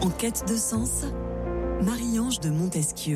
En quête de sens, Marie-Ange de Montesquieu.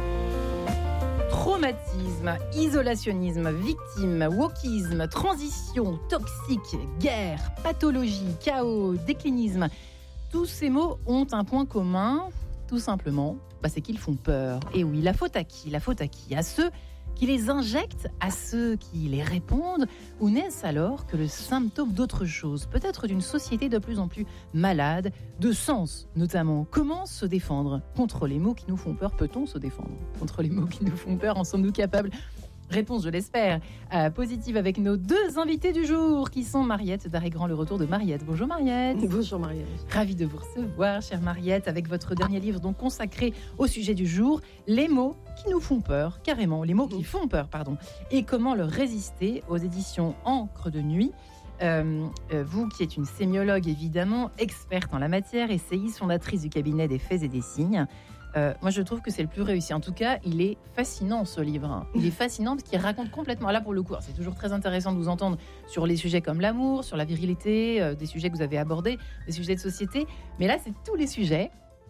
Traumatisme, isolationnisme, victime, wokisme, transition, toxique, guerre, pathologie, chaos, déclinisme. Tous ces mots ont un point commun, tout simplement, c'est qu'ils font peur. Et oui, la faute à qui ? La faute à qui ? À ceux qui les injectent, à ceux qui les répondent, ou n'est-ce alors que le symptôme d'autre chose, peut-être d'une société de plus en plus malade, de sens notamment. Comment se défendre contre les mots qui nous font peur ? Peut-on se défendre contre les mots qui nous font peur ? En sommes-nous capables ? Réponse, je l'espère, positive avec nos deux invités du jour qui sont Mariette Darré-Grand, le retour de Mariette. Bonjour Mariette. Bonjour Mariette. Ravie de vous recevoir, chère Mariette, avec votre dernier livre donc consacré au sujet du jour, les mots qui nous font peur, carrément, les mots qui font peur, et comment leur résister, aux éditions Encre de nuit. Vous qui êtes une sémiologue évidemment, experte en la matière, essayiste, fondatrice du cabinet des faits et des signes. Moi, je trouve que c'est le plus réussi. En tout cas, il est fascinant, ce livre. Il est fascinant parce qu'il raconte complètement... Là, pour le coup, c'est toujours très intéressant de vous entendre sur les sujets comme l'amour, sur la virilité, des sujets que vous avez abordés, des sujets de société. Mais là, c'est tous les sujets,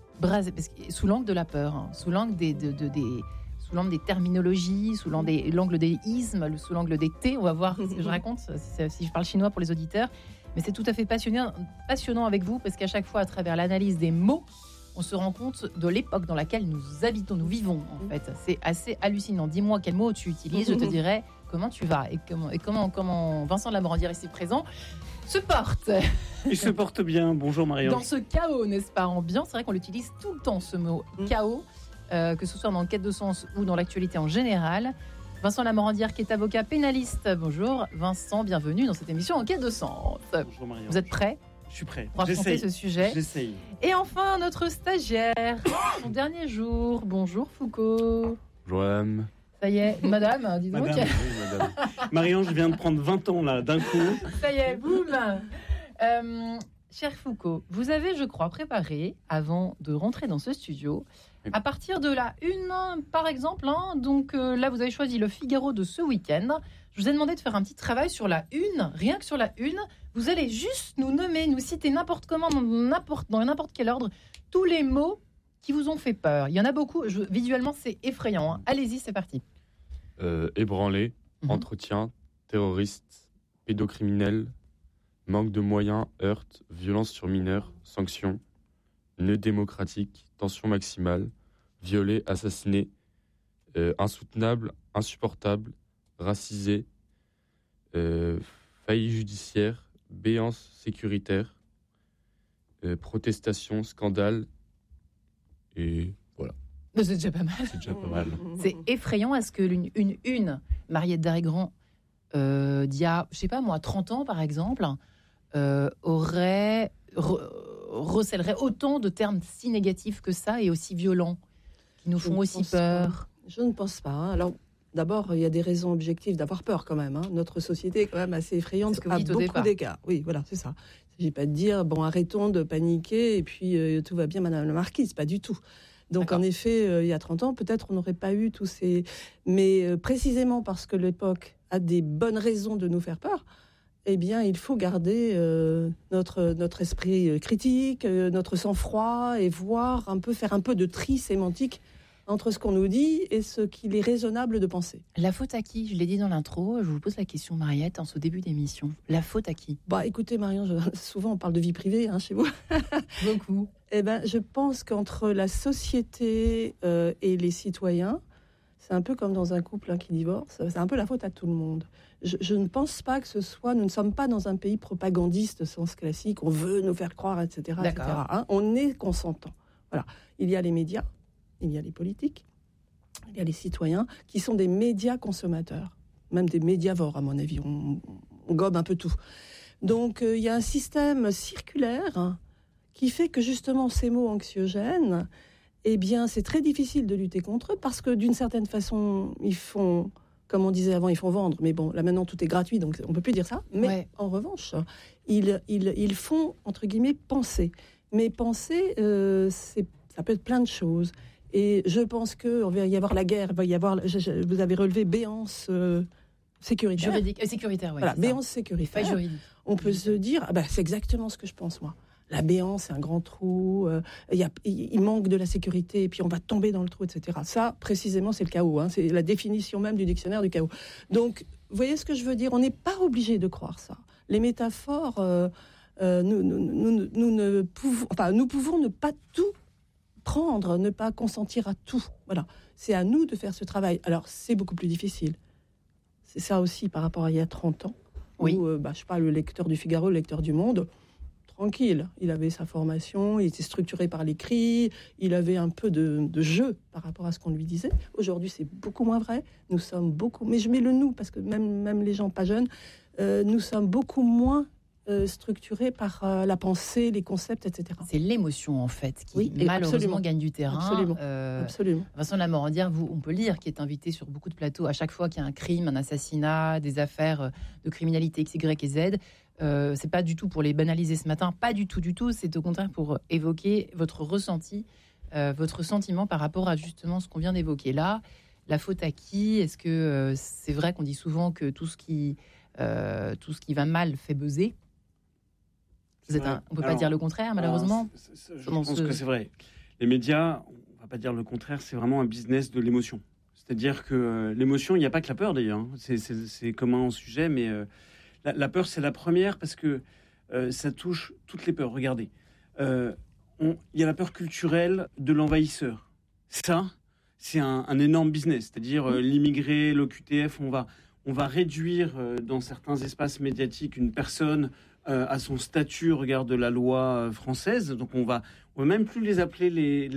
sous l'angle de la peur, sous l'angle sous l'angle des terminologies, sous l'angle des ismes, sous l'angle des T. On va voir ce que je raconte, si je parle chinois pour les auditeurs. Mais c'est tout à fait passionnant avec vous, parce qu'à chaque fois, à travers l'analyse des mots, on se rend compte de l'époque dans laquelle nous vivons en fait. C'est assez hallucinant. Dis-moi quel mot tu utilises, je te dirai comment tu vas et comment Vincent Lamorandière ici présent se porte. Il se porte bien. Bonjour Marie-Ange. Dans ce chaos, n'est-ce pas, ambiant, c'est vrai qu'on l'utilise tout le temps ce mot chaos, que ce soit dans Quête de sens ou dans l'actualité en général. Vincent Lamorandière qui est avocat pénaliste. Bonjour Vincent, bienvenue dans cette émission En Quête de sens. Bonjour Marie-Ange. Vous êtes prêt ? Je suis prêt. Pour affronter ce sujet. J'essaye. Et enfin, notre stagiaire, son dernier jour. Bonjour Foucault. Bonjour madame. Ça y est, madame, dis donc. Madame, oui, madame. Marie-Ange vient de prendre 20 ans là, d'un coup. Ça y est, boum. Cher Foucault, vous avez, je crois, préparé, avant de rentrer dans ce studio, à partir de la une, par exemple, donc là, vous avez choisi le Figaro de ce week-end. Je vous ai demandé de faire un petit travail sur la une, rien que sur la une. Vous allez juste nous nommer, nous citer n'importe comment, dans n'importe quel ordre, tous les mots qui vous ont fait peur. Il y en a beaucoup, visuellement, c'est effrayant. Allez-y, c'est parti. Ébranlé, entretien, terroriste, pédocriminel, manque de moyens, heurte, violence sur mineurs, sanctions, nœud démocratique, tension maximale, violé, assassiné, insoutenable, insupportable, racisé, failli judiciaire, béance sécuritaire, protestation, scandale, et voilà. C'est déjà pas mal. C'est déjà pas mal. C'est effrayant. Est-ce que une Mariette Darré-Grand d'il y a, je sais pas moi, 30 ans par exemple, recèlerait autant de termes si négatifs que ça et aussi violents, qui nous font aussi peur? Je ne pense pas. Alors, d'abord, il y a des raisons objectives d'avoir peur quand même. Notre société est quand même assez effrayante à beaucoup d'égards. Oui, voilà, c'est ça. Il ne s'agit pas de dire, arrêtons de paniquer et puis tout va bien, Madame la Marquise. Pas du tout. Donc, en effet, il y a 30 ans, peut-être on n'aurait pas eu tous ces... Mais précisément parce que l'époque a des bonnes raisons de nous faire peur, eh bien, il faut garder notre esprit critique, notre sang-froid et faire un peu de tri sémantique entre ce qu'on nous dit et ce qu'il est raisonnable de penser. La faute à qui ? Je l'ai dit dans l'intro, je vous pose la question, Mariette, en ce début d'émission. La faute à qui ? Écoutez, Marion, souvent on parle de vie privée chez vous. Beaucoup. Je pense qu'entre la société et les citoyens, c'est un peu comme dans un couple qui divorce, c'est un peu la faute à tout le monde. Je ne pense pas que nous ne sommes pas dans un pays propagandiste au sens classique, on veut nous faire croire, etc. D'accord. etc. On est consentant. Voilà. Il y a les médias, il y a les politiques, il y a les citoyens qui sont des médias consommateurs, même des médiavores à mon avis, on gobe un peu tout. Donc il y a un système circulaire qui fait que justement ces mots anxiogènes, eh bien c'est très difficile de lutter contre eux parce que d'une certaine façon ils font, comme on disait avant, ils font vendre, mais bon là maintenant tout est gratuit donc on peut plus dire ça, mais en revanche ils font entre guillemets penser, mais penser ça peut être plein de choses. Et je pense qu'il va y avoir la guerre, il va y avoir, vous avez relevé béance sécuritaire. Sécuritaire, oui. Voilà, béance sécuritaire. Pas juridique. On peut se dire, c'est exactement ce que je pense, moi. La béance, c'est un grand trou, il manque de la sécurité, et puis on va tomber dans le trou, etc. Ça, précisément, c'est le chaos. Hein, c'est la définition même du dictionnaire du chaos. Donc, vous voyez ce que je veux dire ? On n'est pas obligé de croire ça. Les métaphores, nous pouvons ne pas tout prendre, ne pas consentir à tout. Voilà. C'est à nous de faire ce travail. Alors, c'est beaucoup plus difficile. C'est ça aussi par rapport à il y a 30 ans. Oui. Où, je sais pas, le lecteur du Figaro, le lecteur du Monde, tranquille. Il avait sa formation, il était structuré par l'écrit, il avait un peu de jeu par rapport à ce qu'on lui disait. Aujourd'hui, c'est beaucoup moins vrai. Nous sommes beaucoup... Mais je mets le nous, parce que même les gens pas jeunes, nous sommes beaucoup moins structurés par la pensée, les concepts, etc. C'est l'émotion, en fait, qui Oui, malheureusement absolument. gagne du terrain. Absolument. Absolument. Vincent Lamorandière, on peut le dire, qui est invité sur beaucoup de plateaux à chaque fois qu'il y a un crime, un assassinat, des affaires de criminalité X, Y et Z. C'est pas du tout pour les banaliser ce matin, pas du tout. C'est au contraire pour évoquer votre ressenti, votre sentiment par rapport à justement ce qu'on vient d'évoquer là. La faute à qui ? Est-ce que c'est vrai qu'on dit souvent que tout ce qui va mal fait buzzer ? On ne peut pas dire le contraire, malheureusement. Je pense que c'est vrai. Les médias, on ne va pas dire le contraire, c'est vraiment un business de l'émotion. C'est-à-dire que l'émotion, il n'y a pas que la peur d'ailleurs. Hein. C'est commun en sujet, mais la peur, c'est la première parce que ça touche toutes les peurs. Regardez, il y a la peur culturelle de l'envahisseur. Ça, c'est un énorme business. C'est-à-dire l'immigré, l'OQTF, on va réduire dans certains espaces médiatiques une personne à son statut, regarde la loi française. Donc on va même plus les appeler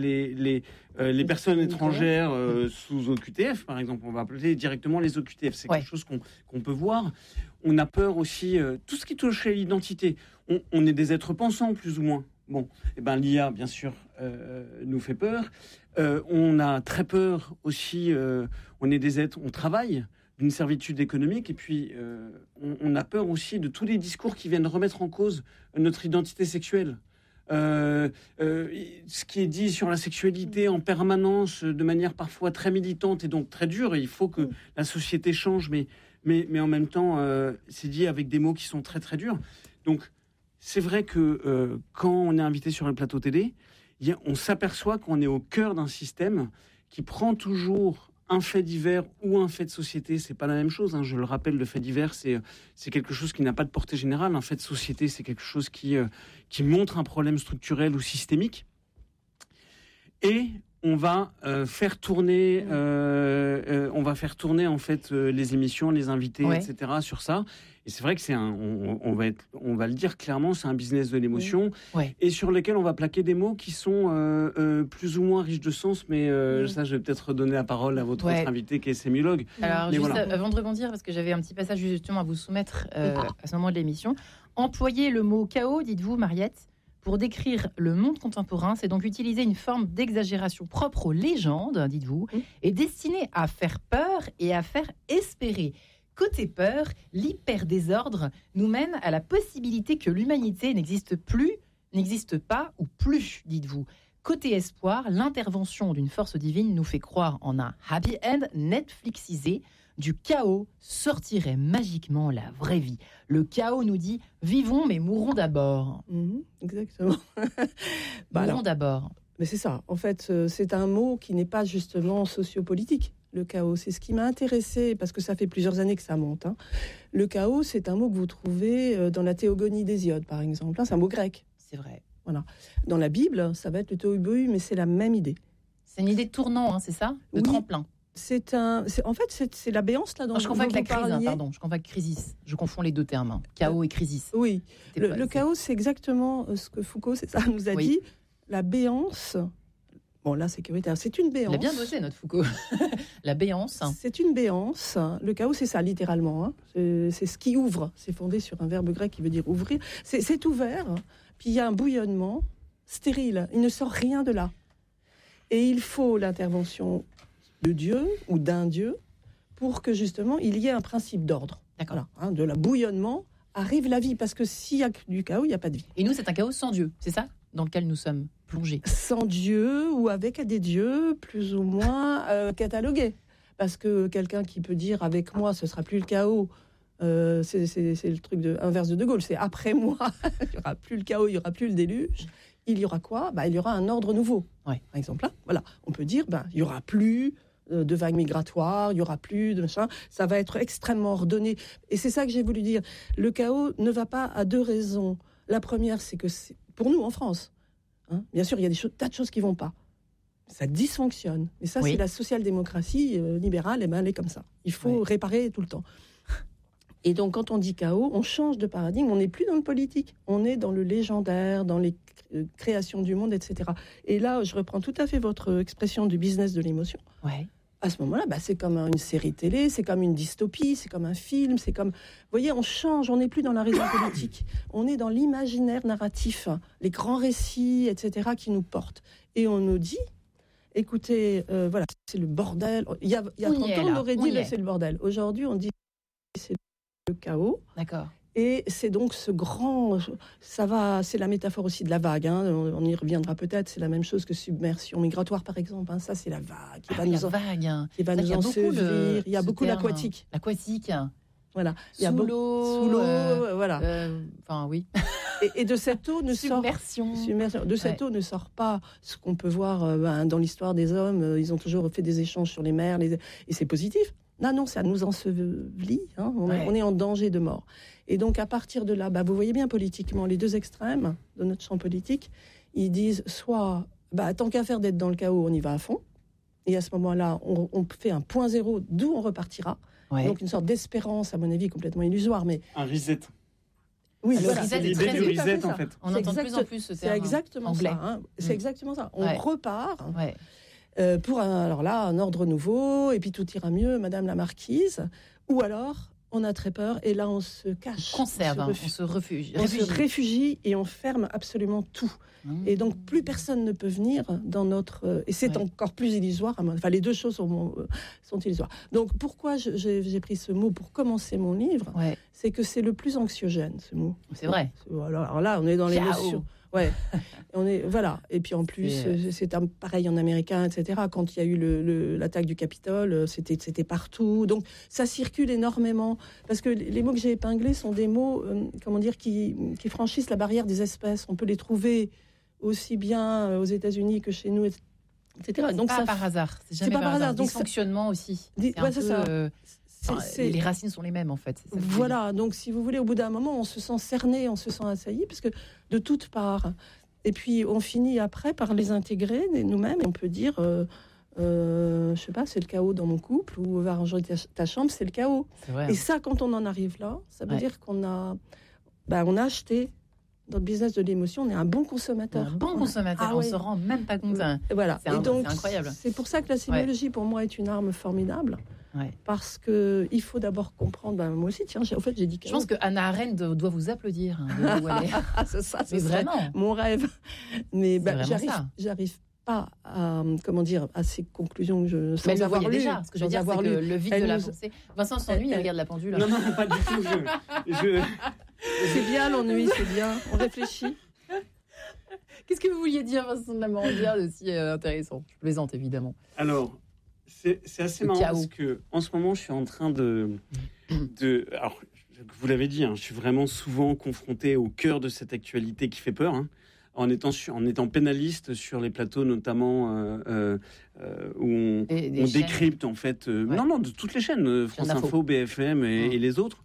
les personnes étrangères sous OQTF, par exemple. On va appeler directement les OQTF. C'est quelque chose qu'on peut voir. On a peur aussi, tout ce qui touche à l'identité. On est des êtres pensants, plus ou moins. Bon, l'IA, bien sûr, nous fait peur. On a très peur aussi, on est des êtres, on travaille d'une servitude économique, et puis on a peur aussi de tous les discours qui viennent remettre en cause notre identité sexuelle. Ce qui est dit sur la sexualité en permanence, de manière parfois très militante et donc très dure, et il faut que la société change, mais en même temps, c'est dit avec des mots qui sont très très durs. Donc, c'est vrai que quand on est invité sur un plateau télé, on s'aperçoit qu'on est au cœur d'un système qui prend toujours un fait divers ou un fait de société. C'est pas la même chose, hein. Je le rappelle, le fait divers, c'est quelque chose qui n'a pas de portée générale. Un fait de société, c'est quelque chose qui montre un problème structurel ou systémique. Et on va faire tourner en fait les émissions, les invités, etc. sur ça. Et c'est vrai que on va le dire clairement, c'est un business de l'émotion et sur lequel on va plaquer des mots qui sont plus ou moins riches de sens. Mais ça, je vais peut-être redonner la parole à votre autre invité qui est sémiologue. Alors, avant de rebondir, parce que j'avais un petit passage justement à vous soumettre à ce moment de l'émission. Employer le mot chaos, dites-vous, Mariette, pour décrire le monde contemporain, c'est donc utiliser une forme d'exagération propre aux légendes, dites-vous, et destinée à faire peur et à faire espérer. Côté peur, l'hyper-désordre nous mène à la possibilité que l'humanité n'existe pas ou plus, dites-vous. Côté espoir, l'intervention d'une force divine nous fait croire en un happy end Netflixisé. Du chaos sortirait magiquement la vraie vie. Le chaos nous dit « Vivons mais mourons d'abord ». Exactement. Mourons d'abord. Mais c'est ça. En fait, c'est un mot qui n'est pas justement sociopolitique. Le chaos, c'est ce qui m'a intéressé, parce que ça fait plusieurs années que ça monte. Hein. Le chaos, c'est un mot que vous trouvez dans la Théogonie d'Hésiode, par exemple. C'est un mot grec. C'est vrai. Voilà. Dans la Bible, ça va être le tohu-bohu, mais c'est la même idée. C'est une idée de tournant, hein, c'est ça ? De tremplin. C'est la béance là dont je confonds avec la crise, pardon. Je confonds avec crisis. Je confonds les deux termes. Chaos et crisis. Oui. Le chaos, c'est exactement ce que Foucault, nous a dit. La béance. Bon, là, sécuritaire. C'est une béance. Il a bien bossé, notre Foucault. La béance. C'est une béance. Le chaos, c'est ça, littéralement. Hein. C'est ce qui ouvre. C'est fondé sur un verbe grec qui veut dire ouvrir. C'est ouvert. Puis il y a un bouillonnement stérile. Il ne sort rien de là. Et il faut l'intervention de Dieu ou d'un Dieu pour que, justement, il y ait un principe d'ordre. D'accord. Voilà, de la bouillonnement arrive la vie. Parce que s'il y a du chaos, il n'y a pas de vie. Et nous, c'est un chaos sans Dieu. C'est ça dans lequel nous sommes plongés. Sans Dieu ou avec des dieux plus ou moins catalogués. Parce que quelqu'un qui peut dire avec moi ce sera plus le chaos, C'est le truc inverse de Gaulle. C'est après moi, il n'y aura plus le chaos, il n'y aura plus le déluge. Il y aura quoi ? Il y aura un ordre nouveau. Ouais. Par exemple, là, voilà, on peut dire, il n'y aura plus de vagues migratoires, il n'y aura plus de machin. Ça va être extrêmement ordonné. Et c'est ça que j'ai voulu dire. Le chaos ne va pas à deux raisons. La première, c'est que pour nous, en France, bien sûr, il y a tas de choses qui ne vont pas. Ça dysfonctionne. Et ça, Oui. c'est la social-démocratie libérale, elle est comme ça. Il faut réparer tout le temps. Et donc, quand on dit chaos, on change de paradigme. On n'est plus dans le politique. On est dans le légendaire, dans les créations du monde, etc. Et là, je reprends tout à fait votre expression du business de l'émotion. Ouais. À ce moment-là, c'est comme une série télé, c'est comme une dystopie, c'est comme un film, c'est comme... Vous voyez, on change, on n'est plus dans la raison politique. On est dans l'imaginaire narratif, les grands récits, etc., qui nous portent. Et on nous dit... Écoutez, voilà, c'est le bordel. Il y a 30 ans, on aurait dit c'est le bordel. Aujourd'hui, on dit c'est le chaos. D'accord. Et c'est donc ce grand... c'est la métaphore aussi de la vague. On y reviendra peut-être. C'est la même chose que submersion migratoire, par exemple. Ça, c'est la vague qui va nous ensevelir. Il y a beaucoup l'aquatique. L'aquatique. Voilà. Sous l'eau. Sous l'eau, voilà. Enfin, oui. Et de cette eau ne sort... Submersion. De cette eau ne sort pas ce qu'on peut voir dans l'histoire des hommes. Ils ont toujours fait des échanges sur les mers. Et c'est positif. Non, ça nous ensevelit. On est en danger de mort. Et donc, à partir de là, vous voyez bien politiquement, les deux extrêmes de notre champ politique, ils disent soit, tant qu'à faire d'être dans le chaos, on y va à fond. Et à ce moment-là, on fait un point zéro, d'où on repartira. Ouais. Donc, une sorte d'espérance, à mon avis, complètement illusoire. Mais... Un reset. Oui, voilà. C'est l'idée du reset, en fait. On entend de plus en plus ce terme exactement anglais. Ça. C'est exactement ça. On repart... Ouais. Pour un ordre nouveau, et puis tout ira mieux, Madame la Marquise. Ou alors, on a très peur, et là, on se cache. On se réfugie. On se réfugie, et on ferme absolument tout. Et donc, plus personne ne peut venir dans notre... Et c'est encore plus illusoire. Enfin, les deux choses sont illusoires. Donc, pourquoi j'ai pris ce mot pour commencer mon livre ? C'est que c'est le plus anxiogène, ce mot. C'est vrai. Alors là, on est dans l'émotion. Ouais, voilà. Et puis en plus, c'est pareil en américain, etc. Quand il y a eu l'attaque du Capitole, c'était partout. Donc ça circule énormément parce que les mots que j'ai épinglés sont des mots, qui franchissent la barrière des espèces. On peut les trouver aussi bien aux États-Unis que chez nous, etc. Donc ça par hasard. C'est jamais par hasard. Donc dysfonctionnement aussi. C'est ça. Les racines sont les mêmes en fait. Voilà, donc si vous voulez, au bout d'un moment, on se sent cerné, on se sent assailli, parce que de toutes parts. Et puis on finit après par les intégrer nous-mêmes. On peut dire, je sais pas, c'est le chaos dans mon couple, ou va ranger ta chambre, c'est le chaos. Vrai, et ça, quand on en arrive là, ça veut dire qu'on a acheté. Dans le business de l'émotion, on est un bon consommateur. On se rend même pas compte. Voilà. C'est incroyable. C'est pour ça que la sémiologie, pour moi, est une arme formidable. Parce qu'il faut d'abord comprendre. Moi aussi, tiens, j'ai dit. Je pense que Hannah Arendt doit vous applaudir. C'est ça, mais vraiment. Mon rêve. Mais j'arrive pas à ces conclusions que sans mais avoir lu. Déjà, ce que je veux dire, c'est que le vide de la pensée. Vincent s'ennuie, il regarde la pendule. Non, pas du tout. C'est bien l'ennui, c'est bien. On réfléchit. Qu'est-ce que vous vouliez dire, Vincent de la Morandière, de si intéressant ? Je plaisante, évidemment. Alors, c'est assez marrant parce que en ce moment, je suis en train alors, vous l'avez dit, je suis vraiment souvent confronté au cœur de cette actualité qui fait peur. En étant pénaliste sur les plateaux, notamment où on décrypte en fait, de toutes les chaînes, France Info, BFM et les autres,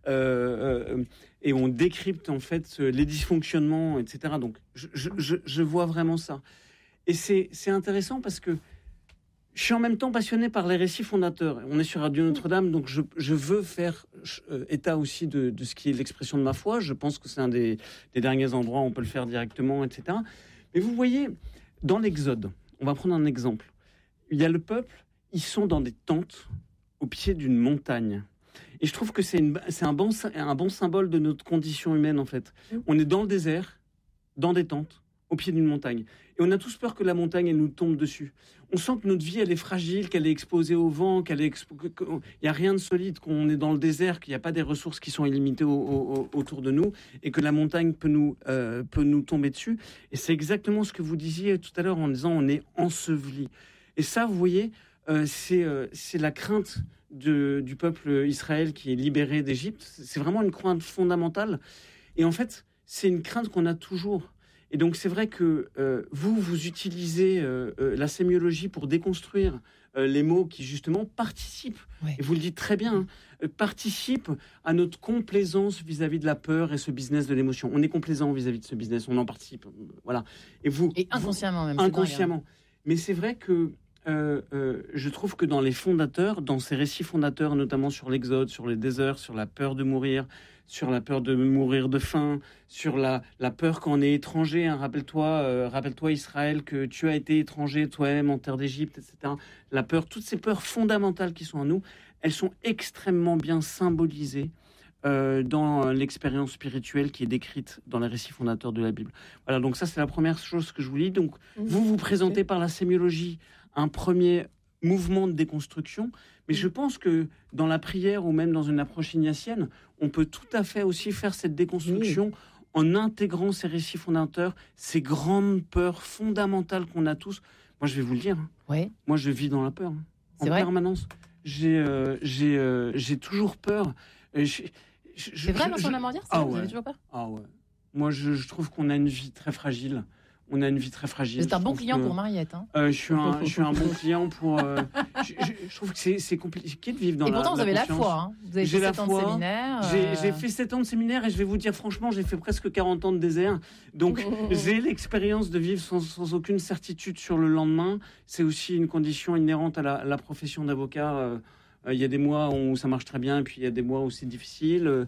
et on décrypte en fait les dysfonctionnements, etc. Donc je vois vraiment ça, et c'est intéressant parce que je suis en même temps passionné par les récits fondateurs. On est sur Radio Notre-Dame, donc je veux faire état aussi de ce qui est l'expression de ma foi. Je pense que c'est un des derniers endroits où on peut le faire directement, etc. Mais vous voyez, dans l'Exode, on va prendre un exemple. Il y a le peuple, ils sont dans des tentes au pied d'une montagne. Et je trouve que c'est un bon symbole de notre condition humaine, en fait. On est dans le désert, dans des tentes, au pied d'une montagne. Et on a tous peur que la montagne, elle nous tombe dessus. On sent que notre vie, elle est fragile, qu'elle est exposée au vent, qu'il n'y a rien de solide, qu'on est dans le désert, qu'il n'y a pas des ressources qui sont illimitées autour de nous, et que la montagne peut nous tomber dessus. Et c'est exactement ce que vous disiez tout à l'heure en disant on est enseveli. Et ça, vous voyez, c'est la crainte du peuple Israël qui est libéré d'Égypte. C'est vraiment une crainte fondamentale. Et en fait, c'est une crainte qu'on a toujours. Et donc, c'est vrai que vous utilisez la sémiologie pour déconstruire les mots qui, justement, participent, et vous le dites très bien, participent à notre complaisance vis-à-vis de la peur et ce business de l'émotion. On est complaisant vis-à-vis de ce business, on en participe. Voilà. Et inconsciemment même. Inconsciemment. Mais c'est vrai que je trouve que dans les fondateurs, dans ces récits fondateurs, notamment sur l'Exode, sur les déserts, sur la peur de mourir, sur la peur de mourir de faim, sur la peur quand on est étranger. Hein. Rappelle-toi Israël, que tu as été étranger toi-même en terre d'Égypte, etc. La peur, toutes ces peurs fondamentales qui sont en nous, elles sont extrêmement bien symbolisées dans l'expérience spirituelle qui est décrite dans les récits fondateurs de la Bible. Voilà, donc ça c'est la première chose que je vous lis. Donc vous présentez par la sémiologie un premier mouvement de déconstruction, mais je pense que dans la prière ou même dans une approche ignatienne, on peut tout à fait aussi faire cette déconstruction en intégrant ces récits fondateurs, ces grandes peurs fondamentales qu'on a tous. Moi, je vais vous le dire. Moi, je vis dans la peur en permanence. J'ai toujours peur. C'est vrai, Vincent Lamandière, vous avez toujours peur ? Ah ouais. Moi, je trouve qu'on a une vie très fragile. On a une vie très fragile. C'est un bon client pour Mariette. Hein. Je suis un bon client pour. Je trouve que c'est compliqué de vivre dans la. Et pourtant, vous avez la foi. Hein. Vous avez fait 7 ans de séminaire. J'ai fait 7 ans de séminaire et je vais vous dire franchement, j'ai fait presque 40 ans de désert. Donc, j'ai l'expérience de vivre sans aucune certitude sur le lendemain. C'est aussi une condition inhérente à la profession d'avocat. Il y a des mois où ça marche très bien et puis il y a des mois où c'est difficile.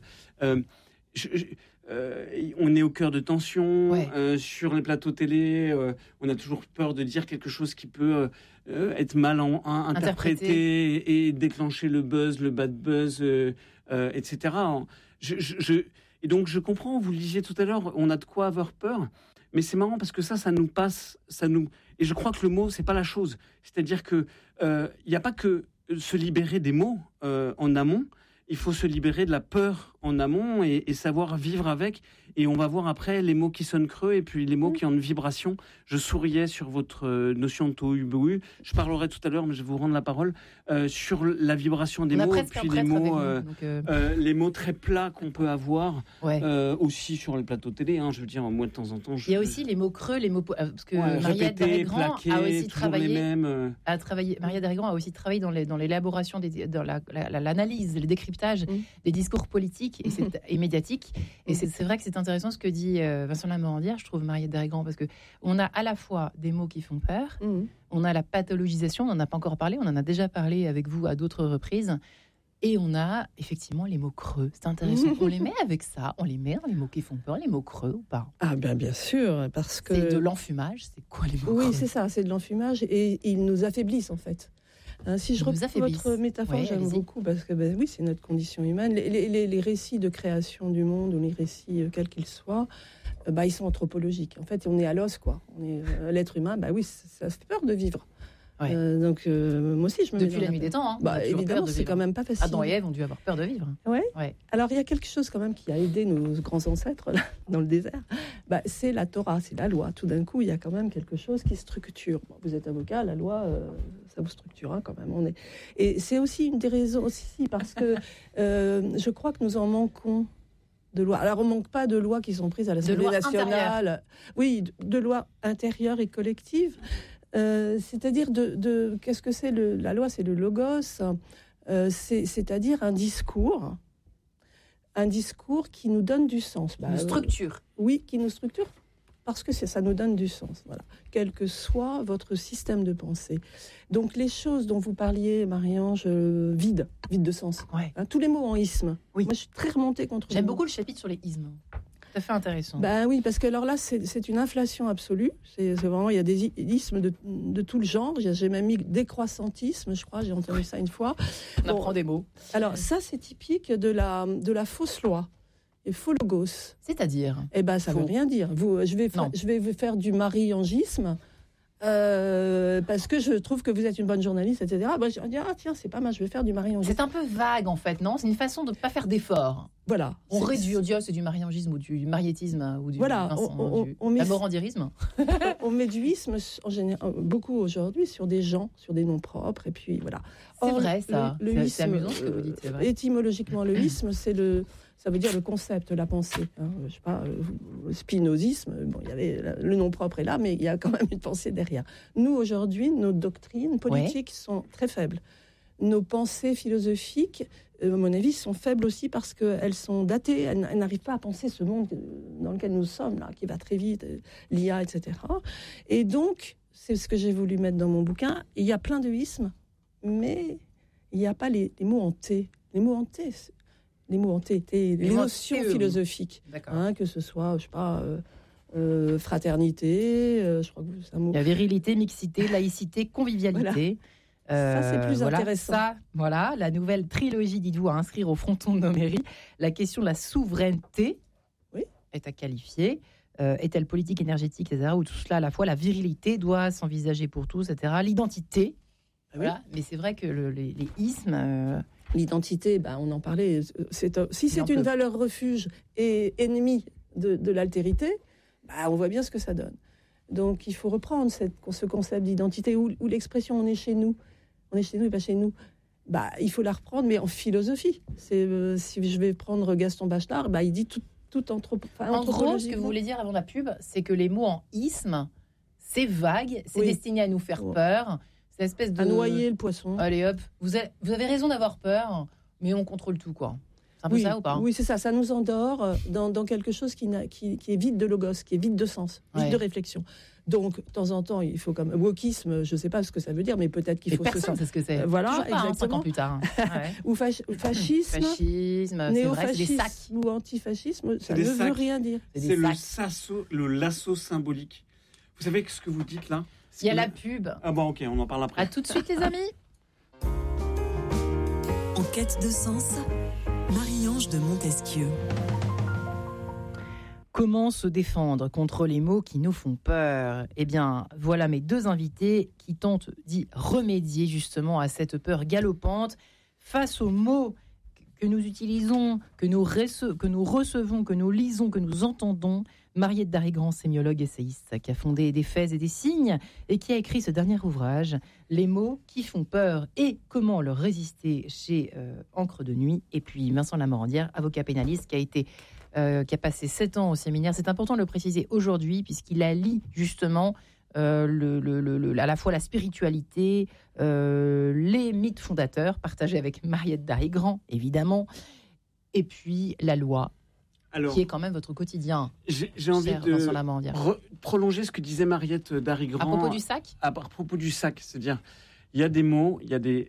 On est au cœur de tensions sur les plateaux télé. On a toujours peur de dire quelque chose qui peut être mal interprété et déclencher le buzz, le bad buzz, etc. Et donc je comprends, vous le disiez tout à l'heure, on a de quoi avoir peur. Mais c'est marrant parce que ça nous passe, et je crois que le mot, c'est pas la chose. C'est-à-dire que il n'y a pas que se libérer des mots en amont. Il faut se libérer de la peur en amont et savoir vivre avec. Et on va voir après les mots qui sonnent creux et puis les mots qui ont une vibration. Je souriais sur votre notion de tohu-bohu. Je parlerai tout à l'heure, mais je vais vous rendre la parole, sur la vibration des mots et puis les mots très plats qu'on peut avoir aussi sur les plateaux télé. Hein, je veux dire, moi de temps en temps. Il y a aussi les mots creux, les mots parce que Mariette Derigrand a aussi travaillé. Mariette Derigrand a aussi travaillé dans l'élaboration, dans l'analyse, le décryptage des discours politiques et médiatiques. Et c'est vrai que c'est intéressant ce que dit Vincent Lamandière, je trouve, Mariette Derigrand, parce qu'on a à la fois des mots qui font peur, on a la pathologisation, on n'en a pas encore parlé, on en a déjà parlé avec vous à d'autres reprises, et on a effectivement les mots creux. C'est intéressant. On les met avec ça, on les met dans les mots qui font peur, les mots creux ou pas ? Ah bien sûr, parce que... C'est de l'enfumage, c'est quoi les mots creux ? Oui, c'est ça, c'est de l'enfumage, et ils nous affaiblissent en fait. Si je reprends votre métaphore, j'aime beaucoup, parce que oui, c'est notre condition humaine. Les récits de création du monde, ou les récits quels qu'ils soient, ils sont anthropologiques. En fait, on est à l'os, quoi. On est l'être humain. Oui, ça fait peur de vivre. Donc moi aussi, je me depuis la nuit des temps. Hein, évidemment, c'est quand même pas facile. Adam et Ève ont dû avoir peur de vivre. Ouais. Alors il y a quelque chose quand même qui a aidé nos grands ancêtres là, dans le désert. C'est la Torah, c'est la loi. Tout d'un coup, il y a quand même quelque chose qui structure. Vous êtes avocat, la loi, ça vous structure quand même. Et c'est aussi une des raisons aussi parce que je crois que nous en manquons de lois. Alors on manque pas de lois qui sont prises à l'Assemblée nationale. Oui, de lois intérieures et collectives. C'est-à-dire qu'est-ce que c'est la loi? C'est le logos, c'est-à-dire un discours qui nous donne du sens. Une structure. Oui, qui nous structure, parce que ça nous donne du sens. Voilà. Quel que soit votre système de pensée. Donc les choses dont vous parliez, Marie-Ange, vides de sens. Ouais. Tous les mots en isme. Oui. Moi, je suis très remontée contre. J'aime beaucoup le chapitre sur les ismes. Ça fait intéressant. Oui, parce que alors là, c'est une inflation absolue. C'est vraiment, il y a des ismes de tout le genre. J'ai même mis décroissantisme, je crois, j'ai entendu ça une fois. On apprend des mots. Alors ça, c'est typique de la fausse loi. Et faux logos. C'est-à-dire ça ne veut rien dire. Je vais faire du mariangisme parce que je trouve que vous êtes une bonne journaliste, etc. Bah, je dis, tiens, c'est pas mal, je vais faire du mariangisme. C'est un peu vague, en fait, non? C'est une façon de ne pas faire d'efforts. Voilà. On réduit, on dit, c'est du mariangisme ou du mariétisme ou du Voilà, on met laborandierisme. on met du isme en général, beaucoup aujourd'hui sur des gens, sur des noms propres, et puis voilà. C'est Or, vrai, ça. Le C'est isme, amusant ce que vous dites, c'est vrai. Étymologiquement, le isme, ça veut dire le concept, la pensée. Hein. Je sais pas, spinozisme, bon, il y avait le nom propre est là, mais il y a quand même une pensée derrière. Nous, aujourd'hui, nos doctrines politiques sont très faibles. Nos pensées philosophiques, à mon avis, sont faibles aussi parce qu'elles sont datées. Elles n'arrivent pas à penser ce monde dans lequel nous sommes, là, qui va très vite, l'IA, etc. Et donc, c'est ce que j'ai voulu mettre dans mon bouquin. Il y a plein de ismes, mais il n'y a pas les mots en T. Les mots en T, les notions philosophiques. Hein, que ce soit, je sais pas, fraternité, je crois que c'est un mot. Il y a virilité, mixité, laïcité, convivialité. Voilà. Ça, c'est plus intéressant. Ça, voilà, la nouvelle trilogie, dites-vous, à inscrire au fronton de nos mairies. La question de la souveraineté est à qualifier. Est-elle politique, énergétique, etc. Ou tout cela à la fois, la virilité doit s'envisager pour tous, etc. L'identité. Voilà. Mais c'est vrai que les ismes... L'identité, on en parlait. Si c'est une valeur refuge et ennemie de l'altérité, on voit bien ce que ça donne. Donc il faut reprendre ce concept d'identité où l'expression on est chez nous et pas chez nous. Il faut la reprendre, mais en philosophie. Si je vais prendre Gaston Bachelard, il dit tout En gros, ce que vous voulez dire avant la pub, c'est que les mots en isme, c'est vague, c'est destiné à nous faire peur. C'est une espèce de... À noyer le poisson. Allez hop, vous avez raison d'avoir peur, mais on contrôle tout, quoi. C'est un peu ça ou pas? Oui, c'est ça. Ça nous endort dans quelque chose qui est vide de logos, qui est vide de sens, vide de réflexion. Donc, de temps en temps, il faut comme wokisme, je ne sais pas ce que ça veut dire, mais peut-être qu'il faut... Personne sait ce que c'est. Voilà, toujours pas, exactement. 5 ans plus tard. Ou fascisme, néofascisme, ou antifascisme, ça ne veut rien dire. C'est le lasso symbolique. Vous savez ce que vous dites là? Il y a la pub. Ah bon, ok, on en parle après. À tout de suite, les amis. En quête de sens, Marie-Ange de Montesquieu. Comment se défendre contre les mots qui nous font peur? Eh bien, voilà mes deux invités qui tentent d'y remédier justement à cette peur galopante face aux mots que nous utilisons, que nous recevons, que nous lisons, que nous entendons. Mariette Darigrand, sémiologue essayiste, qui a fondé Des faits et des signes et qui a écrit ce dernier ouvrage, Les mots qui font peur et comment leur résister, chez Encre de Nuit. Et puis Vincent Lamorandière, avocat pénaliste, qui a passé 7 ans au séminaire. C'est important de le préciser aujourd'hui, puisqu'il allie justement à la fois la spiritualité, les mythes fondateurs, partagés avec Mariette Darigrand, évidemment, et puis la loi, qui est quand même votre quotidien. J'ai envie de prolonger ce que disait Mariette Darigrand. À propos du sac ? À propos du sac, c'est-à-dire, il y a des mots, il y a des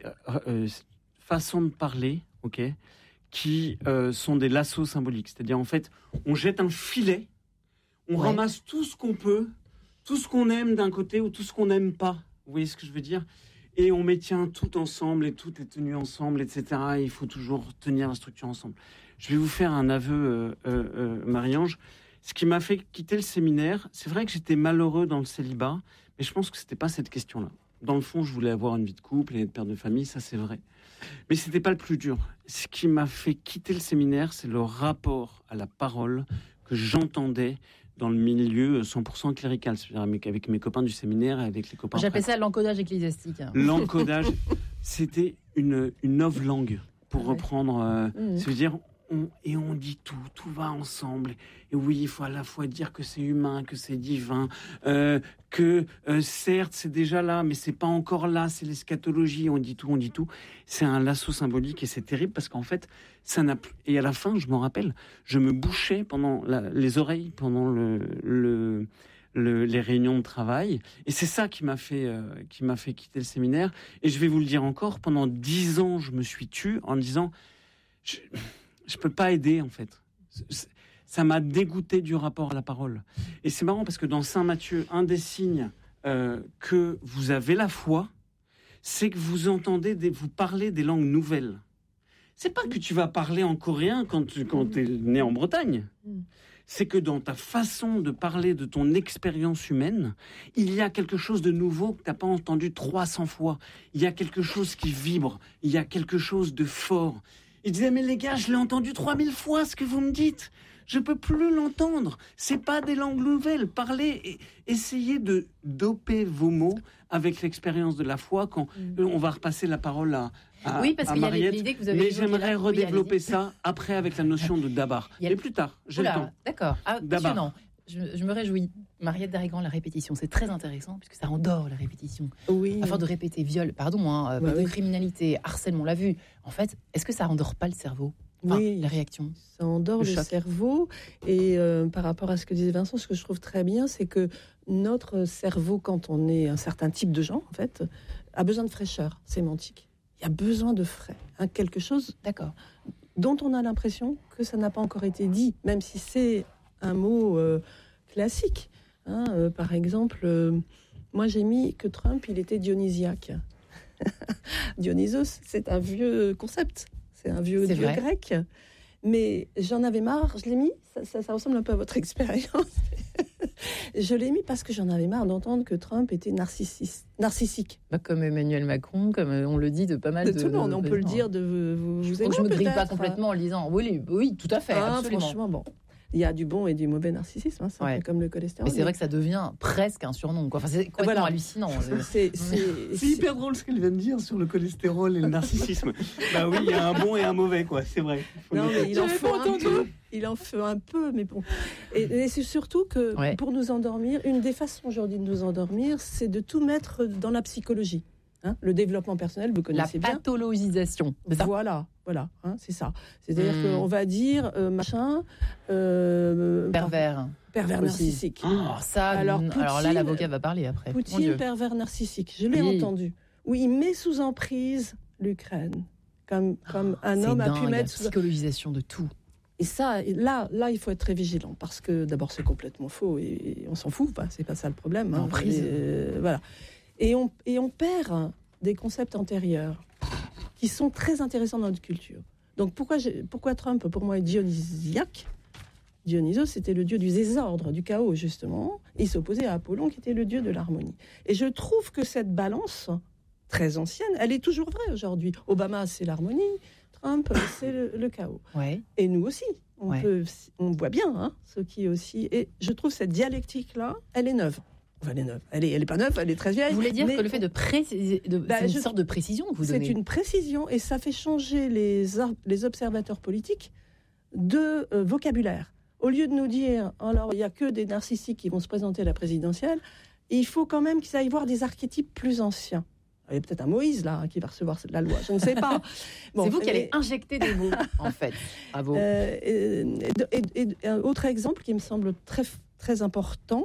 façons de parler, ok, qui sont des lassos symboliques. C'est-à-dire, en fait, on jette un filet, on ramasse tout ce qu'on peut, tout ce qu'on aime d'un côté ou tout ce qu'on n'aime pas. Vous voyez ce que je veux dire ? Et on met tout ensemble et tout est tenu ensemble, etc. Et il faut toujours tenir la structure ensemble. Je vais vous faire un aveu, Marie-Ange. Ce qui m'a fait quitter le séminaire, c'est vrai que j'étais malheureux dans le célibat, mais je pense que c'était pas cette question-là. Dans le fond, je voulais avoir une vie de couple et être père de famille, ça c'est vrai. Mais c'était pas le plus dur. Ce qui m'a fait quitter le séminaire, c'est le rapport à la parole que j'entendais dans le milieu 100% clérical, c'est-à-dire avec mes copains du séminaire et avec les copains... J'appelle ça l'encodage ecclésiastique. L'encodage, c'était une novlangue, pour reprendre... c'est-à-dire, on dit tout va ensemble. Et oui, il faut à la fois dire que c'est humain, que c'est divin, que certes, c'est déjà là, mais c'est pas encore là, c'est l'eschatologie, on dit tout. C'est un lasso symbolique et c'est terrible parce qu'en fait, ça n'a plus... Et à la fin, je m'en rappelle, je me bouchais pendant les oreilles, pendant les réunions de travail. Et c'est ça qui m'a fait quitter le séminaire. Et je vais vous le dire encore, pendant 10 ans, je me suis tue en me disant... Je peux pas aider, en fait. Ça m'a dégoûté du rapport à la parole. Et c'est marrant parce que dans Saint Matthieu, un des signes que vous avez la foi, c'est que vous entendez, vous parlez des langues nouvelles. C'est pas que tu vas parler en coréen quand tu es né en Bretagne. c'est que dans ta façon de parler de ton expérience humaine, il y a quelque chose de nouveau que tu n'as pas entendu 300 fois. Il y a quelque chose qui vibre, il y a quelque chose de fort. Il disait, mais les gars, je l'ai entendu 3000 fois ce que vous me dites. Je peux plus l'entendre. C'est pas des langues nouvelles. Parlez et essayez de doper vos mots avec l'expérience de la foi. Quand on va repasser la parole à oui, parce qu'il y a Mariette, l'idée que vous avez mais évoquée j'aimerais là. redévelopper Oui, ça après avec la notion de dabar. Il y a- Mais plus tard, j'ai le temps. D'accord. Ah, Dabar. passionnant. Je me réjouis. Mariette Darrigan, la répétition, c'est très intéressant puisque ça endort la répétition. Oui. À force de répéter viol, Ouais, oui. criminalité, harcèlement, on l'a vu. En fait, est-ce que ça endort pas le cerveau? Enfin, Oui. la réaction. Ça endort Le le choc. cerveau. Et par rapport à ce que disait Vincent, ce que je trouve très bien, c'est que notre cerveau, quand on est un certain type de gens, en fait, a besoin de fraîcheur sémantique. Il y a besoin de frais. Hein, quelque chose D'accord. dont on a l'impression que ça n'a pas encore été dit, même si c'est un mot classique. Hein, par exemple, moi j'ai mis que Trump, il était dionysiaque. Dionysos, c'est un vieux concept. C'est un vieux C'est dieu vrai. grec. Mais j'en avais marre, je l'ai mis, ça ressemble un peu à votre expérience. Je l'ai mis parce que j'en avais marre d'entendre que Trump était narcissique. Bah, comme Emmanuel Macron, comme on le dit de pas mal De de... tout le monde, on peut le dire de vous Je ne me grille pas peut-être. complètement en le disant. Oui, tout à fait, Ah, absolument. franchement, bon. Il y a du bon et du mauvais narcissisme, hein, c'est un Ouais. peu comme le cholestérol. Mais c'est vrai que ça devient presque un surnom, quoi. Enfin, c'est complètement Voilà. hallucinant. c'est C'est hyper drôle ce qu'elle vient de dire sur le cholestérol et le narcissisme. Bah oui, il y a un bon et un mauvais, quoi. C'est vrai. Faut Non, le dire. mais il en faut un peu. Il en fait un peu, mais bon. Et c'est surtout que Ouais. pour nous endormir, une des façons aujourd'hui de nous endormir, c'est de tout mettre dans la psychologie. Hein, le développement personnel, vous La connaissez bien. pathologisation. C'est ça. Voilà, hein, c'est ça. C'est-à-dire Hmm. qu'on va dire machin, Pervers. pervers aussi. narcissique. Oh, ça, Alors, alors là, Poutine- l'avocat va parler après. Mon Poutine, Dieu. pervers narcissique. Je l'ai Oui. entendu. Oui, il met sous emprise l'Ukraine. Comme un C'est homme a pu dingue, la mettre sous... psychologisation de tout. Et ça, là, il faut être très vigilant parce que d'abord c'est complètement faux et on s'en fout. C'est pas ça le problème. Hein. Emprise. Voilà. Et on perd des concepts antérieurs qui sont très intéressants dans notre culture. Donc pourquoi Trump pour moi est dionysiaque? Dionysos, c'était le dieu du désordre, du chaos justement. Il s'opposait à Apollon qui était le dieu de l'harmonie. Et je trouve que cette balance très ancienne, elle est toujours vraie aujourd'hui. Obama, c'est l'harmonie. Trump, c'est le chaos. Ouais. Et nous aussi. Ouais. On voit bien hein, ce qui est aussi. Et je trouve cette dialectique-là, elle est neuve. Enfin, elle est neuve. Elle est pas neuve, elle est très vieille. Vous voulez dire mais que le fait de préciser, c'est une sorte de précision que vous c'est donnez. une précision et ça fait changer les observateurs politiques de vocabulaire. Au lieu de nous dire, alors il n'y a que des narcissiques qui vont se présenter à la présidentielle, il faut quand même qu'ils aillent voir des archétypes plus anciens. Il y a peut-être un Moïse là qui va recevoir la loi, je ne sais pas. Bon, C'est vous qui mais- allez injecter des mots, en fait. Bravo. et un autre exemple qui me semble très, très important,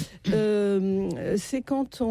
c'est quand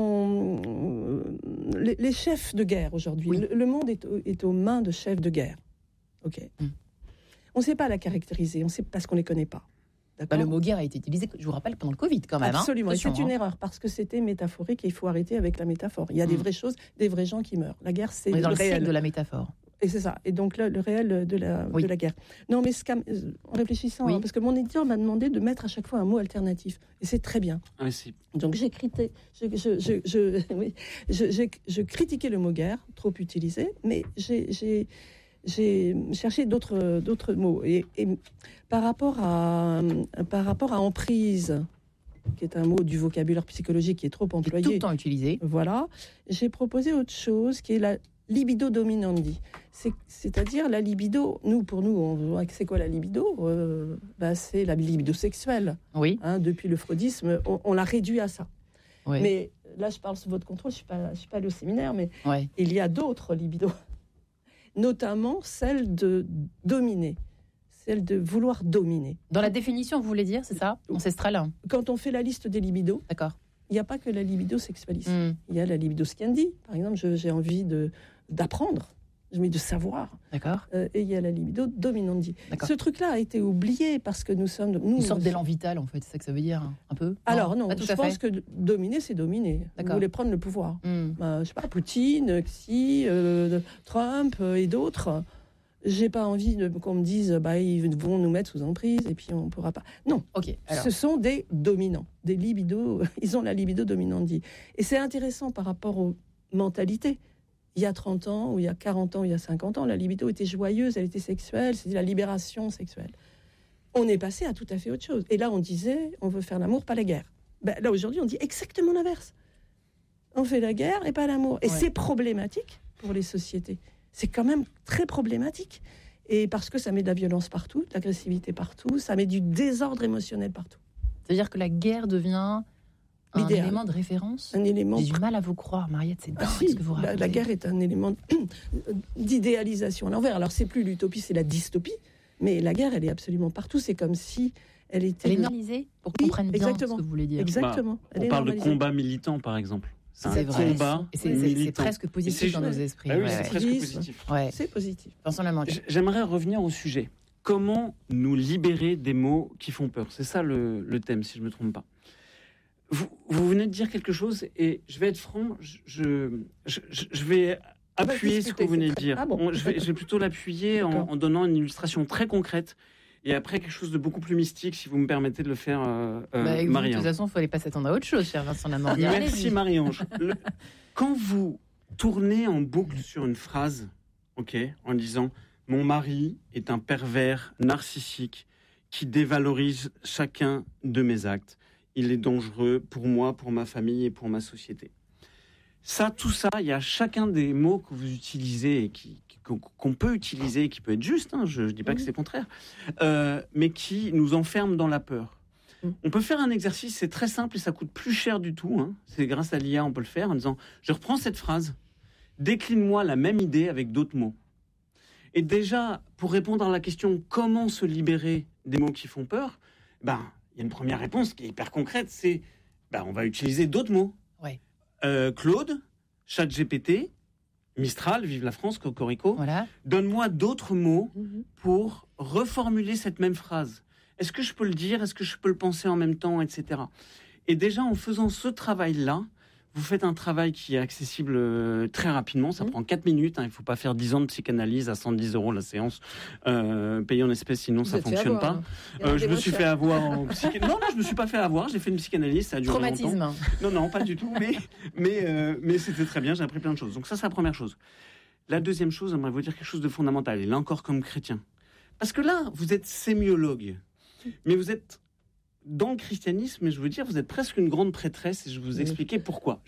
les chefs de guerre aujourd'hui, Oui. le monde est aux mains de chefs de guerre. Ok. Mm. On ne sait pas la caractériser, on sait parce qu'on ne les connaît pas. Bah, D'accord. le mot guerre a été utilisé, je vous rappelle, pendant le Covid, quand même. Absolument. Et Attention, c'est une hein. erreur parce que c'était métaphorique et il faut arrêter avec la métaphore. Il y a des Mm. vraies choses, des vrais gens qui meurent. La guerre, c'est On est dans le le siècle réel. de la métaphore. Et c'est ça. Et donc là, le réel de Oui. la guerre. Non, mais en réfléchissant, Oui. hein, parce que mon éditeur m'a demandé de mettre à chaque fois un mot alternatif. Et c'est très bien. Ah, mais c'est- Donc j'ai je critiquais le mot guerre, trop utilisé, mais j'ai cherché d'autres mots. Et par rapport à emprise, qui est un mot du vocabulaire psychologique qui est trop Qui est employé, tout le temps utilisé. voilà, j'ai proposé autre chose qui est la libido dominandi. C'est-à-dire la libido, pour nous, on voit que c'est quoi la libido c'est la libido sexuelle. Oui. Hein, depuis le freudisme, on l'a réduit à ça. Oui. Mais là, je parle sous votre contrôle, je suis pas allée au séminaire, mais Ouais. il y a d'autres libidos, notamment celle de dominer, celle de vouloir dominer. Dans la définition, vous voulez dire, c'est ça? Ancestrale, hein. Quand on fait la liste des libidos, D'accord. il n'y a pas que la libido sexualiste. Hmm. Il y a la libido scandi, par exemple, j'ai envie d'apprendre, j'ai envie de savoir. D'accord. Et il y a la libido dominandi. D'accord. Ce truc-là a été oublié parce que nous sommes... Une sorte d'élan vital, en fait, c'est ça que ça veut dire, un peu? Alors non, pas tout je à pense fait. que dominer, c'est dominer. Vous D'accord. voulez prendre le pouvoir. Hmm. Je sais pas, Poutine, Xi, Trump et d'autres, J'ai pas envie qu'on me dise ils vont nous mettre sous emprise et puis on pourra pas. Non, Ok. Alors, ce sont des dominants, des libidos. Ils ont la libido dominante dit. Et c'est intéressant par rapport aux mentalités. Il y a 30 ans, ou il y a 40 ans, ou il y a 50 ans, la libido était joyeuse, elle était sexuelle, c'était la libération sexuelle. On est passé à tout à fait autre chose. Et là, on disait, on veut faire l'amour, pas la guerre. Là, aujourd'hui, on dit exactement l'inverse. On fait la guerre et pas l'amour. Et c'est problématique pour les sociétés. C'est quand même très problématique. Et parce que ça met de la violence partout, de l'agressivité partout, ça met du désordre émotionnel partout. c'est-à-dire que la guerre devient un L'idéal. élément de référence. Un élément... J'ai du mal à vous croire, Mariette, c'est dingue Ah, si, ce que vous racontez. la guerre est un élément d'idéalisation à l'envers. Alors, c'est plus l'utopie, c'est la dystopie. Mais la guerre, elle est absolument partout. C'est comme si elle était... Elle est normalisée pour qu'on Oui, comprenne bien exactement. ce que vous voulez dire. Exactement. Elle On est parle de normalisée. combat militant, par exemple. C'est vrai. combat Et c'est militant. presque positif c'est- dans nos esprits. Ah oui, ouais, c'est ouais. presque Activisme. positif. Ouais. C'est positif. Vincent Lamanche. J'aimerais revenir au sujet. Comment nous libérer des mots qui font peur? C'est ça le thème, si je ne me trompe pas. Vous venez de dire quelque chose et je vais être franc, je vais appuyer ce que vous venez de dire. Ah bon. Je vais plutôt l'appuyer D'accord. en donnant une illustration très concrète et après quelque chose de beaucoup plus mystique, si vous me permettez de le faire, Bah, de Marie-Ange. toute façon, il ne fallait pas s'attendre à autre chose, cher Vincent Lamanche. Merci Marie-Ange. Quand vous tournez en boucle sur une phrase, ok, en disant « Mon mari est un pervers narcissique qui dévalorise chacun de mes actes. Il est dangereux pour moi, pour ma famille et pour ma société. » Ça, tout ça, il y a chacun des mots que vous utilisez et qu'on peut utiliser, qui peut être juste, hein, je ne dis pas que c'est contraire, mais qui nous enferment dans la peur. On peut faire un exercice, c'est très simple et ça coûte plus cher du tout. Hein. C'est grâce à l'IA, on peut le faire en disant « Je reprends cette phrase, décline-moi la même idée avec d'autres mots. » Et déjà, pour répondre à la question « Comment se libérer des mots qui font peur ?» il y a une première réponse qui est hyper concrète, c'est on va utiliser d'autres mots. Ouais. Claude, ChatGPT, Mistral, Vive la France, Cocorico. Voilà. Donne-moi d'autres mots pour reformuler cette même phrase. Est-ce que je peux le dire? Est-ce que je peux le penser en même temps, etc. Et déjà, en faisant ce travail-là, vous faites un travail qui est accessible très rapidement. Ça prend 4 minutes. Hein. Il ne faut pas faire 10 ans de psychanalyse à 110 € la séance, payée en espèces, sinon ça ne fonctionne pas. Je me suis fait avoir en psychanalyse. Non, je ne me suis pas fait avoir. J'ai fait une psychanalyse. Ça a duré longtemps. Traumatisme. Non, pas du tout. Mais c'était très bien. J'ai appris plein de choses. Donc ça, c'est la première chose. La deuxième chose, j'aimerais vous dire quelque chose de fondamental. Et là encore, comme chrétien. Parce que là, vous êtes sémiologue. Mais vous êtes dans le christianisme, et je veux dire, vous êtes presque une grande prêtresse, et je vais vous expliquer pourquoi.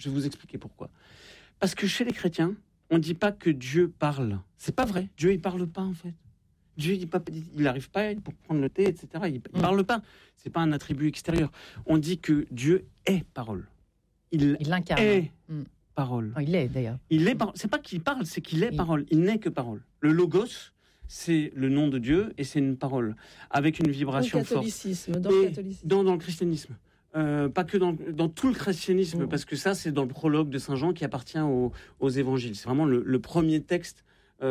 Parce que chez les chrétiens, on ne dit pas que Dieu parle. C'est pas vrai. Dieu, il parle pas, en fait. Dieu, il n'arrive pas pour prendre le thé, etc. Il parle pas. C'est pas un attribut extérieur. On dit que Dieu est parole. Il l'incarne. est parole. Oh, il l'est, d'ailleurs. Il est parole. C'est pas qu'il parle, c'est qu'il est parole. Il n'est que parole. Le logos, c'est le nom de Dieu et c'est une parole avec une vibration Dans le forte. catholicisme, Dans le christianisme. Pas que dans tout le christianisme, parce que ça, c'est dans le prologue de Saint Jean qui appartient aux évangiles. C'est vraiment le premier texte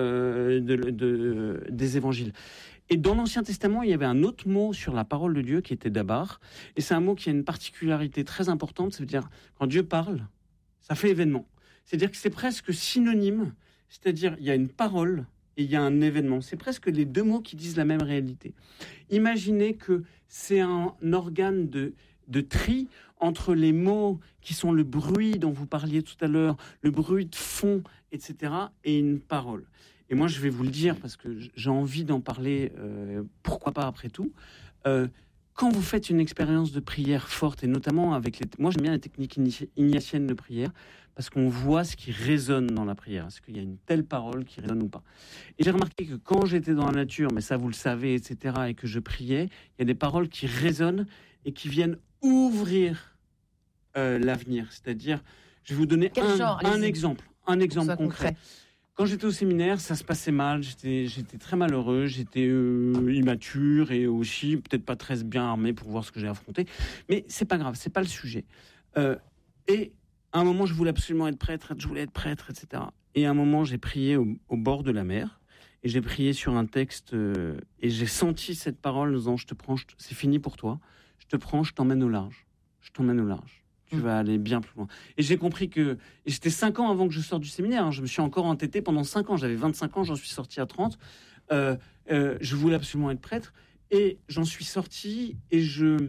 des évangiles. Et dans l'Ancien Testament, il y avait un autre mot sur la parole de Dieu qui était dabar. Et c'est un mot qui a une particularité très importante. Ça veut dire, quand Dieu parle, ça fait événement. C'est-à-dire que c'est presque synonyme. C'est-à-dire, il y a une parole et il y a un événement. C'est presque les deux mots qui disent la même réalité. Imaginez que c'est un organe de tri entre les mots qui sont le bruit dont vous parliez tout à l'heure, le bruit de fond, etc., et une parole. Et moi, je vais vous le dire, parce que j'ai envie d'en parler, pourquoi pas après tout. Quand vous faites une expérience de prière forte, et notamment avec moi j'aime bien les techniques ignatiennes de prière, parce qu'on voit ce qui résonne dans la prière. Est-ce qu'il y a une telle parole qui résonne ou pas? Et j'ai remarqué que quand j'étais dans la nature, mais ça vous le savez, etc., et que je priais, il y a des paroles qui résonnent et qui viennent ouvrir l'avenir. C'est-à-dire, je vais vous donner un exemple concret. Quand j'étais au séminaire, ça se passait mal, j'étais très malheureux, j'étais immature et aussi peut-être pas très bien armé pour voir ce que j'ai affronté. Mais c'est pas grave, c'est pas le sujet. Et à un moment, je voulais absolument être prêtre, etc. Et à un moment, j'ai prié au bord de la mer et j'ai prié sur un texte et j'ai senti cette parole disant, je te prends, c'est fini pour toi, je te prends, je t'emmène au large. Tu vas aller bien plus loin. Et j'ai compris que... Et j'étais 5 ans avant que je sorte du séminaire. Hein. Je me suis encore entêté pendant 5 ans. J'avais 25 ans, j'en suis sorti à 30. Je voulais absolument être prêtre. Et j'en suis sorti et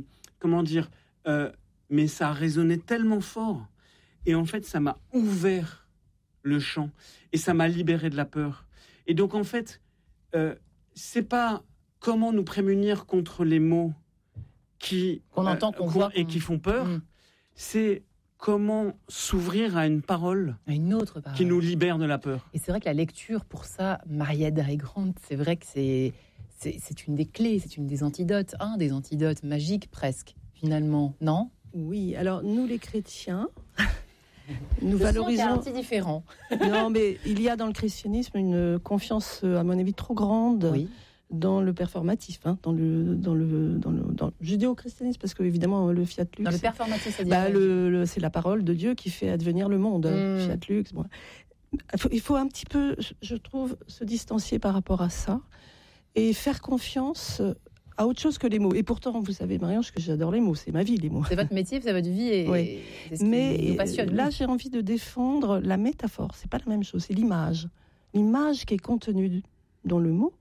mais ça a résonné tellement fort. Et en fait, ça m'a ouvert le champ et ça m'a libéré de la peur. Et donc, en fait, c'est pas comment nous prémunir contre les mots qu'on entend, qu'on voit, et qui font peur. C'est comment s'ouvrir à une parole, une autre parole qui nous libère de la peur. Et c'est vrai que la lecture, pour ça, Mariette Drey-Grant, c'est vrai que c'est une des clés, c'est une des antidotes, un des antidotes magiques presque, finalement, non ? Oui, alors nous les chrétiens, nous Je valorisons... sens qu'il y a un petit différent. Non, mais il y a dans le christianisme une confiance, à mon avis, trop grande dans le performatif, dans le judéo-christianisme, parce que évidemment le fiat lux. Dans le performatif, c'est-à-dire c'est la parole de Dieu qui fait advenir le monde. Fiat lux. Bon. Il faut un petit peu, je trouve, se distancier par rapport à ça et faire confiance à autre chose que les mots. Et pourtant, vous savez, Marie-Ange, que j'adore les mots. C'est ma vie, les mots. C'est votre métier, c'est votre vie et c'est ce qui nous passionne. Là, j'ai envie de défendre la métaphore. C'est pas la même chose, c'est l'image. L'image qui est contenue dans le mot,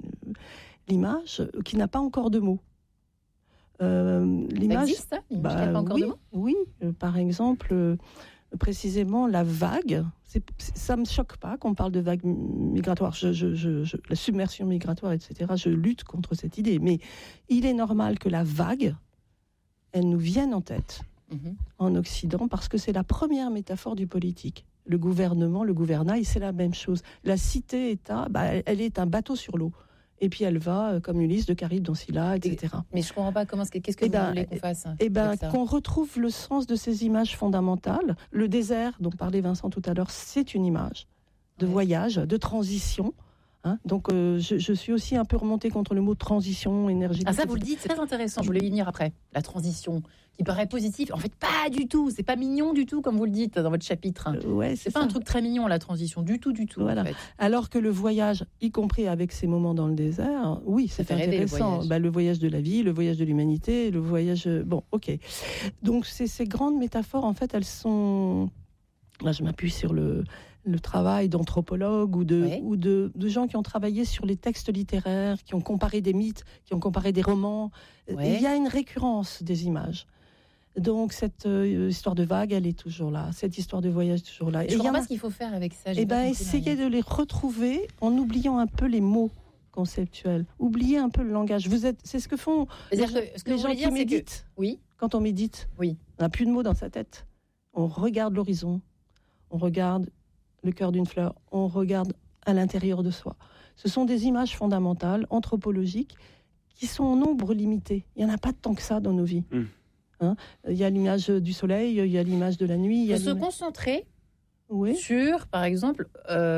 l'image qui n'a pas encore de mots. L'image, ça existe, ça, l'image qui n'a pas encore de mots ? Oui, par exemple, précisément la vague. Ça me choque pas qu'on parle de vague migratoire. La submersion migratoire, etc. Je lutte contre cette idée. Mais il est normal que la vague, elle nous vienne en tête en Occident parce que c'est la première métaphore du politique. Le gouvernement, le gouvernail, c'est la même chose. La cité-État, elle est un bateau sur l'eau. Et puis elle va, comme Ulysse, de Charybde dans Scylla, etc. Mais je ne comprends pas qu'est-ce que vous voulez qu'on fasse. Qu'on retrouve le sens de ces images fondamentales. Le désert, dont parlait Vincent tout à l'heure, c'est une image de voyage, de transition. Donc je suis aussi un peu remontée contre le mot transition énergétique. Ah ça, vous le dites, c'est très intéressant. Je voulais y venir après. La transition, qui paraît positive. En fait, pas du tout. C'est pas mignon du tout, comme vous le dites dans votre chapitre. C'est pas un truc très mignon, la transition, du tout. Voilà. En fait. Alors que le voyage, y compris avec ces moments dans le désert, oui, c'est intéressant. Le voyage de la vie, le voyage de l'humanité, le voyage... Bon, ok. Donc ces grandes métaphores, en fait, elles sont... Là, je m'appuie sur le travail d'anthropologues ou de gens qui ont travaillé sur les textes littéraires, qui ont comparé des mythes, qui ont comparé des romans. Il y a une récurrence des images. Donc cette histoire de vague, elle est toujours là. Cette histoire de voyage, toujours là. Et je ne comprends pas ce qu'il faut faire avec ça. Essayer de les retrouver en oubliant un peu les mots conceptuels. Oublier un peu le langage. C'est ce que font les gens qui méditent. Quand on médite, on n'a plus de mots dans sa tête. On regarde l'horizon. On regarde le cœur d'une fleur, on regarde à l'intérieur de soi. Ce sont des images fondamentales, anthropologiques, qui sont en nombre limité. Il n'y en a pas tant que ça dans nos vies. Il y a l'image du soleil, il y a l'image de la nuit. Il y a se concentrer sur, par exemple,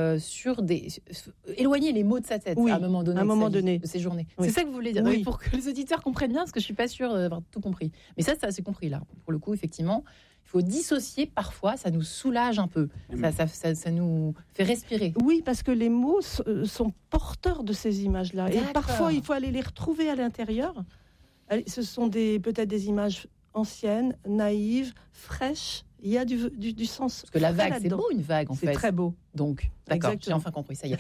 éloigner les mots de sa tête à un moment donné, de ses journées. C'est ça que vous voulez dire. Pour que les auditeurs comprennent bien, parce que je ne suis pas sûre d'avoir tout compris. Mais ça, c'est compris là. Pour le coup, effectivement, il faut dissocier parfois, ça nous soulage un peu, ça nous fait respirer. Oui, parce que les mots sont porteurs de ces images-là. Et parfois, il faut aller les retrouver à l'intérieur. Ce sont peut-être des images anciennes, naïves, fraîches. Il y a du sens. Parce que la vague, c'est beau, une vague, en fait. C'est très beau. Donc, d'accord, j'ai enfin compris, ça y est.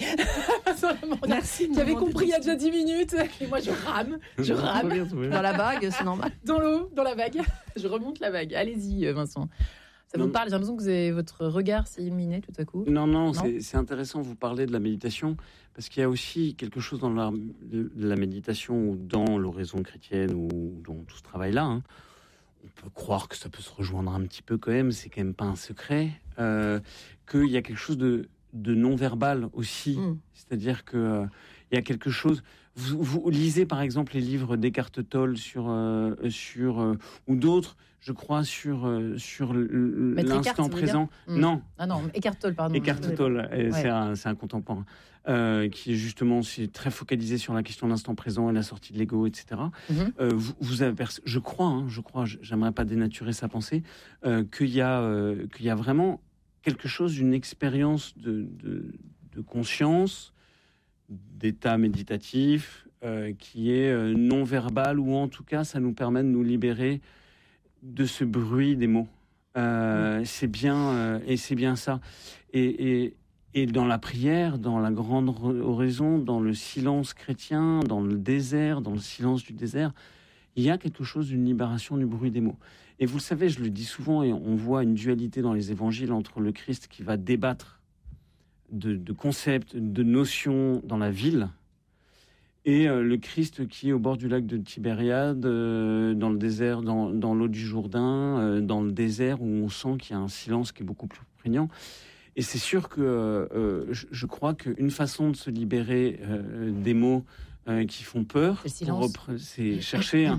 Merci. Tu avais compris il y a déjà 10 minutes. Et moi, je rame. Dans la vague, c'est normal. Dans l'eau, dans la vague. Je remonte la vague. Allez-y, Vincent. Ça vous parle? J'ai l'impression que votre regard s'est illuminé tout à coup. Non, c'est intéressant, vous parlez de la méditation, parce qu'il y a aussi quelque chose dans la méditation ou dans l'oraison chrétienne ou dans tout ce travail-là. On peut croire que ça peut se rejoindre un petit peu quand même, c'est quand même pas un secret, qu'il y a quelque chose de non-verbal aussi. C'est-à-dire qu'il y a quelque chose... Vous lisez par exemple les livres d'Eckhart Tolle ou d'autres, je crois, sur l'instant présent. Non. Ah non, Eckhart Tolle, pardon. Eckhart Tolle, c'est un contemporain. Qui est justement très focalisé sur la question de l'instant présent et la sortie de l'ego, etc. Vous avez je crois, j'aimerais pas dénaturer sa pensée, qu'il y a vraiment quelque chose, une expérience de conscience, d'état méditatif, qui est non verbal, ou en tout cas, ça nous permet de nous libérer de ce bruit des mots. C'est bien, et c'est bien ça. Et Et dans la prière, dans la grande oraison, dans le silence chrétien, dans le désert, dans le silence du désert, il y a quelque chose d'une libération du bruit des mots. Et vous le savez, je le dis souvent, et on voit une dualité dans les évangiles entre le Christ qui va débattre de concepts, de notions dans la ville, et le Christ qui est au bord du lac de Tibériade, dans le désert, dans l'eau du Jourdain, dans le désert où on sent qu'il y a un silence qui est beaucoup plus prégnant. Et c'est sûr que je crois qu'une façon de se libérer des mots qui font peur, c'est chercher,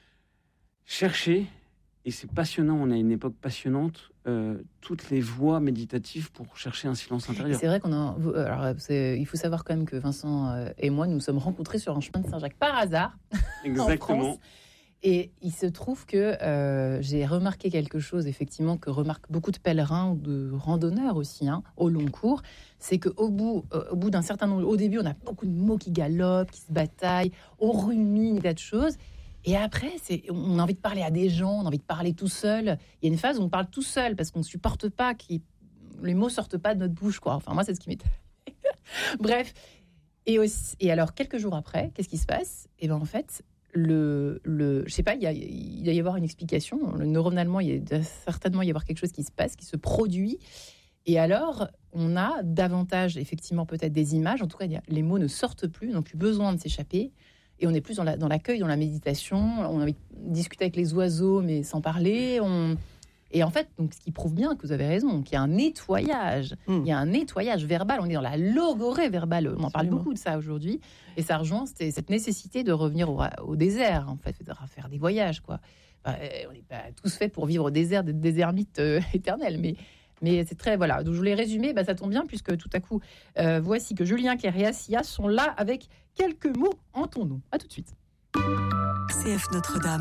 et c'est passionnant, on a une époque passionnante, toutes les voies méditatives pour chercher un silence intérieur. C'est vrai il faut savoir quand même que Vincent et moi, nous sommes rencontrés sur un chemin de Saint-Jacques par hasard. Exactement. En France. Et il se trouve que j'ai remarqué quelque chose, effectivement, que remarquent beaucoup de pèlerins ou de randonneurs aussi, au long cours, c'est qu'au bout d'un certain nombre, au début, on a beaucoup de mots qui galopent, qui se bataillent, on rumine des tas de choses. Et après, on a envie de parler à des gens, on a envie de parler tout seul. Il y a une phase où on parle tout seul parce qu'on ne supporte pas que les mots sortent pas de notre bouche, quoi. Enfin, moi, c'est ce qui m'est arrivé. Bref. Et alors, quelques jours après, qu'est-ce qui se passe ? Et bien, en fait, je sais pas, il doit y avoir une explication. Neuronalement, il doit certainement y avoir quelque chose qui se passe, qui se produit. Et alors, on a davantage, effectivement, peut-être des images. En tout cas, les mots ne sortent plus, n'ont plus besoin de s'échapper. Et on est plus dans l'accueil, dans la méditation. On a envie de discuter avec les oiseaux, mais sans parler. Et en fait, donc, ce qui prouve bien que vous avez raison, qu'il y a un nettoyage. Il y a un nettoyage verbal. On est dans la logorée verbale. On en parle beaucoup de ça aujourd'hui. Et ça rejoint cette nécessité de revenir au désert, en fait, de faire des voyages, quoi. Enfin, on n'est pas tous faits pour vivre au désert, des désermites éternels, mais c'est très... Voilà, donc je voulais résumer, ça tombe bien, puisque tout à coup, voici que Julien Clerc et Assia sont là avec quelques mots en ton nom. À tout de suite. CF Notre-Dame.